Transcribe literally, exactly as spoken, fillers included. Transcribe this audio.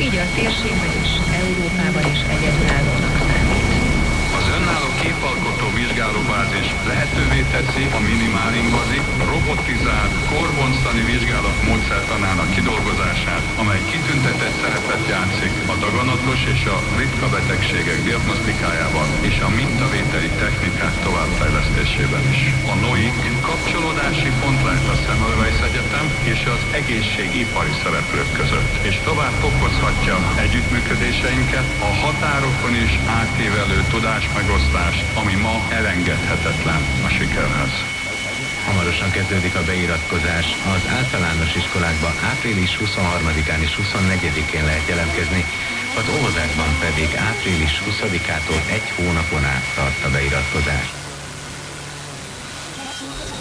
így a térségben is, Európában is egyedülállónak számít. Az önálló képalkotó vizsgálóbázis lehetővé teszi a minimálinvazi, robotizált, kórbonctani vizsgálat módszertanának kidolgozását, amely kitüntetett szerepet játszik a daganatos és a ritka betegségek diagnosztikájában és a mintavételi technikák továbbfejlesztésében is. A NOIK kapcsolódási pont lehet a Semmelweis Egyetem és az egészségipari szereplők között, és tovább fokozhatja együttműködéseinket a határokon is átívelő tudás megosztást, ami ma elengedhetetlen a sikerhez. Hamarosan kezdődik a beiratkozás. Az általános iskolákba április huszonharmadikán és huszonnegyedikén lehet jelentkezni, az óvodákban pedig április huszadikától egy hónapon át tart a beiratkozás.